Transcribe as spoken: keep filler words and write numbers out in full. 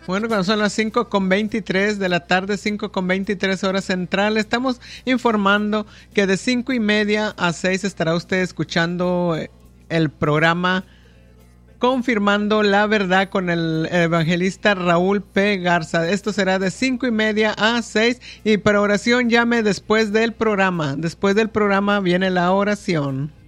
Bueno, cuando son las cinco con veintitrés de la tarde, cinco con veintitrés horas central, estamos informando que de cinco y media a seis estará usted escuchando el programa Confirmando la Verdad con el evangelista Raúl P. Garza. Esto será de cinco y media a seis, y para oración llame después del programa. Después del programa viene la oración.